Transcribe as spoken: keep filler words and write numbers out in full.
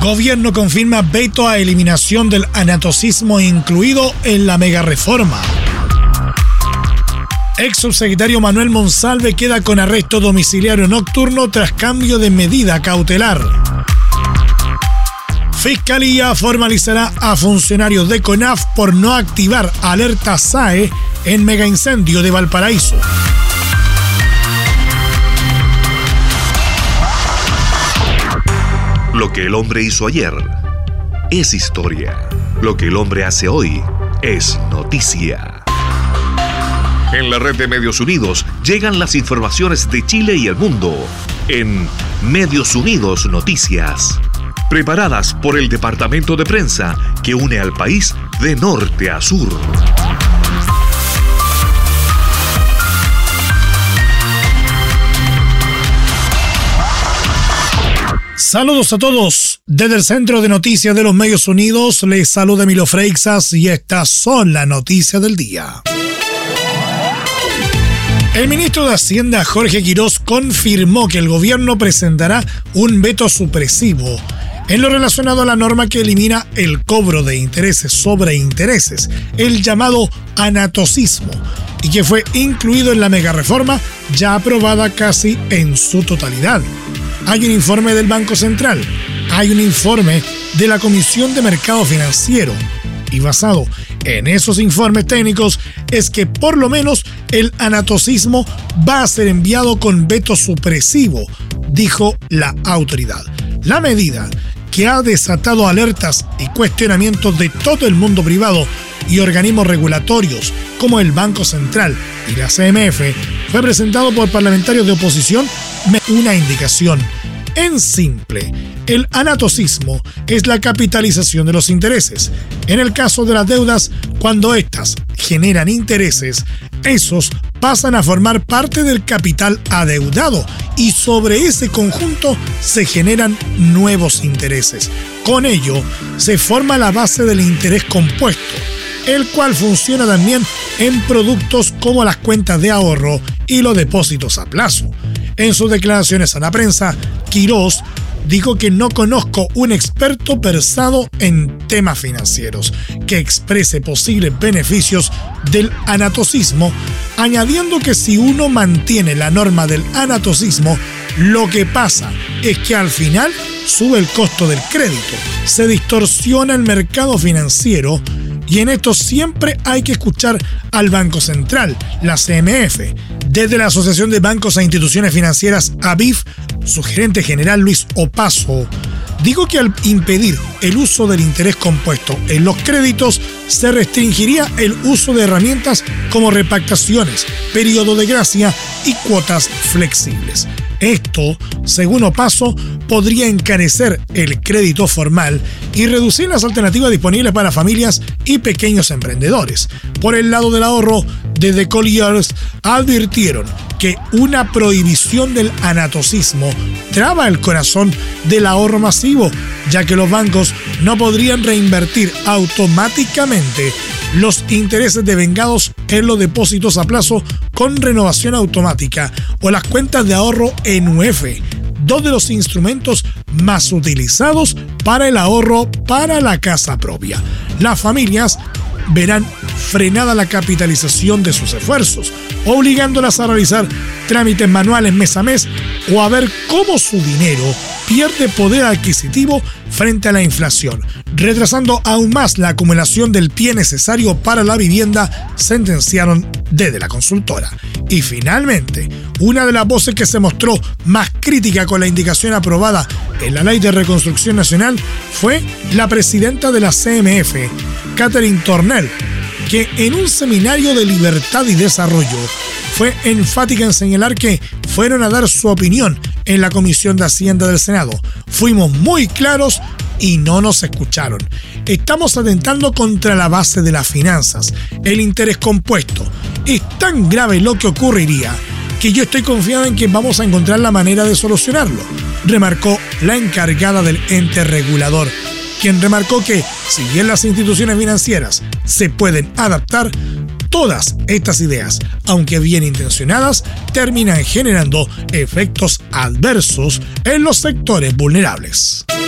Gobierno confirma veto a eliminación del anatocismo incluido en la megareforma. Ex subsecretario Manuel Monsalve queda con arresto domiciliario nocturno tras cambio de medida cautelar. Fiscalía formalizará a funcionarios de CONAF por no activar alerta S A E en megaincendio de Valparaíso. Lo que el hombre hizo ayer es historia. Lo que el hombre hace hoy es noticia. En la red de Medios Unidos llegan las informaciones de Chile y el mundo en Medios Unidos Noticias, preparadas por el departamento de prensa que une al país de norte a sur. Saludos a todos. Desde el Centro de Noticias de los Medios Unidos les saluda Emilio Freixas y estas son las noticias del día. El ministro de Hacienda, Jorge Quirós, confirmó que el gobierno presentará un veto supresivo en lo relacionado a la norma que elimina el cobro de intereses sobre intereses, el llamado anatocismo, y que fue incluido en la megareforma ya aprobada casi en su totalidad. Hay un informe del Banco Central, hay un informe de la Comisión de Mercado Financiero, y basado en esos informes técnicos es que por lo menos el anatocismo va a ser enviado con veto supresivo, dijo la autoridad. La medida, que ha desatado alertas y cuestionamientos de todo el mundo privado y organismos regulatorios como el Banco Central y la C M F, fue presentado por parlamentarios de oposición. Una indicación en simple: el anatocismo es la capitalización de los intereses. En el caso de las deudas, cuando éstas generan intereses, esos pasan a formar parte del capital adeudado y sobre ese conjunto se generan nuevos intereses. Con ello, se forma la base del interés compuesto, el cual funciona también en productos como las cuentas de ahorro y los depósitos a plazo. En sus declaraciones a la prensa, Quirós dijo que no conozco un experto versado en temas financieros que exprese posibles beneficios del anatocismo, añadiendo que si uno mantiene la norma del anatocismo, lo que pasa es que al final sube el costo del crédito, se distorsiona el mercado financiero y en esto siempre hay que escuchar al Banco Central, la C M F. Desde la Asociación de Bancos e Instituciones Financieras, A B I F, su gerente general Luis Opaso dijo que al impedir el uso del interés compuesto en los créditos, se restringiría el uso de herramientas como repactaciones, periodo de gracia y cuotas flexibles. Esto, según Opaso, podría encarecer el crédito formal y reducir las alternativas disponibles para familias y pequeños emprendedores. Por el lado del ahorro, desde Colliers advirtieron que una prohibición del anatocismo traba el corazón del ahorro masivo, ya que los bancos no podrían reinvertir automáticamente los intereses devengados en los depósitos a plazo con renovación automática o las cuentas de ahorro en U F, dos de los instrumentos más utilizados para el ahorro para la casa propia. Las familias verán frenada la capitalización de sus esfuerzos, obligándolas a realizar trámites manuales mes a mes o a ver cómo su dinero pierde poder adquisitivo frente a la inflación, retrasando aún más la acumulación del pie necesario para la vivienda, sentenciaron desde la consultora. Y finalmente, una de las voces que se mostró más crítica con la indicación aprobada en la Ley de Reconstrucción Nacional fue la presidenta de la C M F, Catherine Tornell, que en un seminario de libertad y desarrollo fue enfática en señalar que fueron a dar su opinión en la Comisión de Hacienda del Senado. Fuimos muy claros y no nos escucharon. Estamos atentando contra la base de las finanzas, el interés compuesto. Es tan grave lo que ocurriría que yo estoy confiado en que vamos a encontrar la manera de solucionarlo, remarcó la encargada del ente regulador, quien remarcó que, si bien las instituciones financieras se pueden adaptar, todas estas ideas, aunque bien intencionadas, terminan generando efectos adversos en los sectores vulnerables.